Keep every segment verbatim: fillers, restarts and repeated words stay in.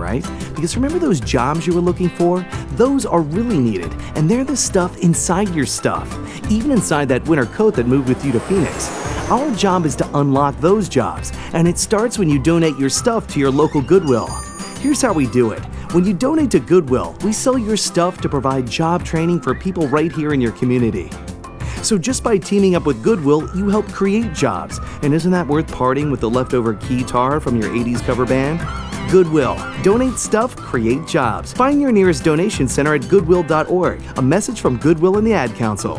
right? Because remember those jobs you were looking for? Those are really needed, and they're the stuff inside your stuff, even inside that winter coat that moved with you to Phoenix. Our job is to unlock those jobs, and it starts when you donate your stuff to your local Goodwill. Here's how we do it. When you donate to Goodwill, we sell your stuff to provide job training for people right here in your community. So just by teaming up with Goodwill, you help create jobs. And isn't that worth parting with the leftover guitar from your eighties cover band? Goodwill. Donate stuff, create jobs. Find your nearest donation center at goodwill dot org. A message from Goodwill and the Ad Council.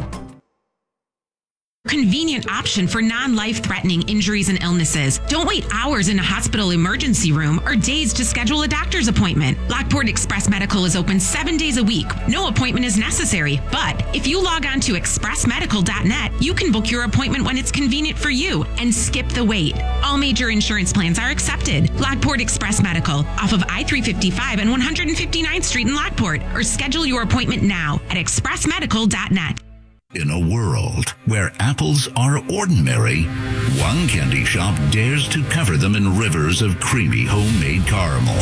Convenient option for non-life-threatening injuries and illnesses. Don't wait hours in a hospital emergency room or days to schedule a doctor's appointment. Lockport Express Medical is open seven days a week. No appointment is necessary, but if you log on to express medical dot net, you can book your appointment when it's convenient for you and skip the wait. All major insurance plans are accepted. Lockport Express Medical, off of I three fifty-five and one hundred fifty-ninth Street in Lockport, or schedule your appointment now at express medical dot net. In a world where apples are ordinary, one candy shop dares to cover them in rivers of creamy homemade caramel.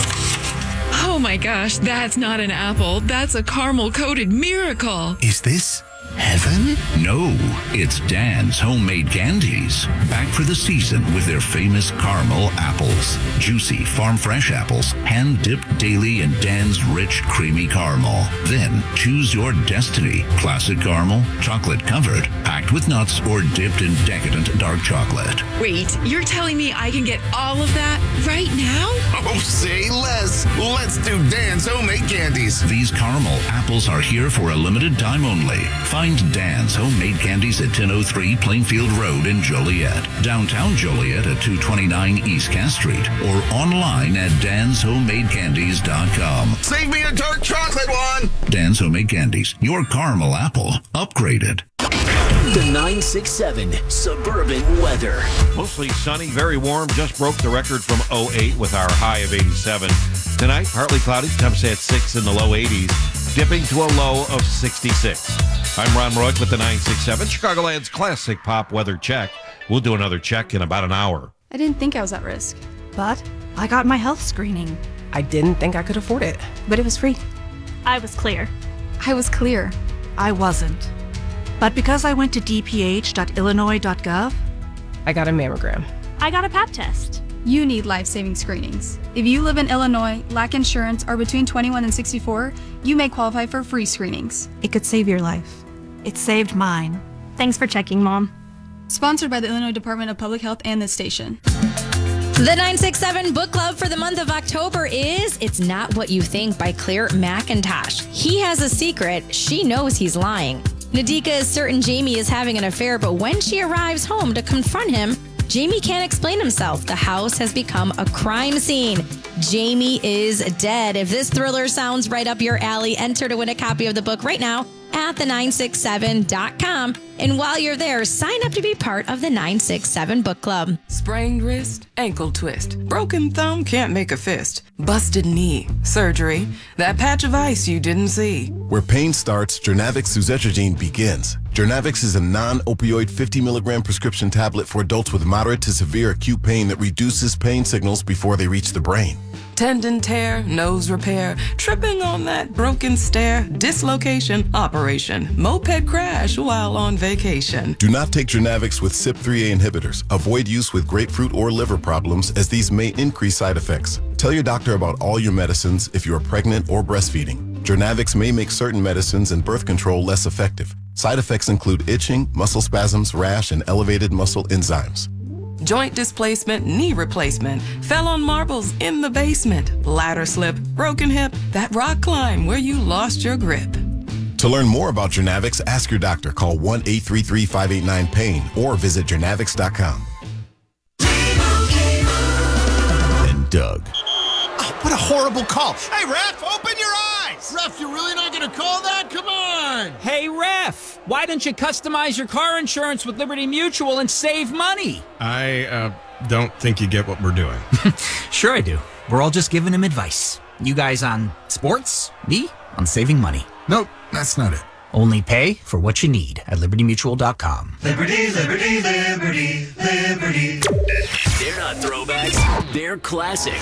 Oh my gosh, that's not an apple. That's a caramel-coated miracle. Is this heaven? No, it's Dan's Homemade Candies. Back for the season with their famous caramel apples. Juicy, farm-fresh apples, hand-dipped daily in Dan's rich, creamy caramel. Then choose your destiny. Classic caramel, chocolate-covered, packed with nuts, or dipped in decadent dark chocolate. Wait, you're telling me I can get all of that right now? Oh, say less. Let's do Dan's Homemade Candies. These caramel apples are here for a limited time only. Find Dan's Homemade Candies at ten oh three Plainfield Road in Joliet, downtown Joliet at two twenty-nine East Cass Street, or online at dans homemade candies dot com. Save me a dark chocolate one. Dan's Homemade Candies, your caramel apple upgraded. The nine six seven Suburban Weather. Mostly sunny, very warm. Just broke the record from oh eight with our high of eighty-seven. Tonight, partly cloudy, temps at six in the low eighties, dipping to a low of sixty-six. I'm Ron Roy with the nine six seven, Chicagoland's classic pop weather check. We'll do another check in about an hour. I didn't think I was at risk, but I got my health screening. I didn't think I could afford it, but it was free. I was clear. I was clear. I wasn't. But because I went to d p h dot illinois dot gov, I got a mammogram. I got a pap test. You need life-saving screenings. If you live in Illinois, lack insurance, or between twenty-one and sixty-four, you may qualify for free screenings. It could save your life. It saved mine. Thanks for checking, Mom. Sponsored by the Illinois Department of Public Health and this station. The nine six seven book club for the month of October is It's Not What You Think by Claire McIntosh. He has a secret. She knows he's lying. Nadika is certain Jamie is having an affair, but when she arrives home to confront him, Jamie can't explain himself. The house has become a crime scene. Jamie is dead. If this thriller sounds right up your alley, enter to win a copy of the book right now at the nine six seven dot com. And while you're there, sign up to be part of the nine six seven book club. Sprained wrist, ankle twist, broken thumb, can't make a fist, busted knee, surgery, that patch of ice you didn't see. Where pain starts, Jernavix suzetrigine begins. Jernavix is a non-opioid fifty milligram prescription tablet for adults with moderate to severe acute pain that reduces pain signals before they reach the brain. Tendon tear, nose repair, tripping on that broken stair, dislocation, operation, moped crash while on vacation. Do not take Jernavix with C Y P three A inhibitors. Avoid use with grapefruit or liver problems, as these may increase side effects. Tell your doctor about all your medicines if you are pregnant or breastfeeding. Jernavix may make certain medicines and birth control less effective. Side effects include itching, muscle spasms, rash, and elevated muscle enzymes. Joint displacement, knee replacement, fell on marbles in the basement, ladder slip, broken hip, that rock climb where you lost your grip. To learn more about Jernavix, ask your doctor. Call one eight three three, five eight nine, pain or visit jernavix dot com. And Doug. Oh, what a horrible call. Hey, ref, open your eyes. Ref, you're really not going to call that? Come on. Hey, ref, why don't you customize your car insurance with Liberty Mutual and save money? I uh, don't think you get what we're doing. Sure I do. We're all just giving him advice. You guys on sports, me on saving money. Nope, that's not it. Only pay for what you need at liberty mutual dot com. Liberty, liberty, liberty, liberty. They're not throwbacks, they're classics.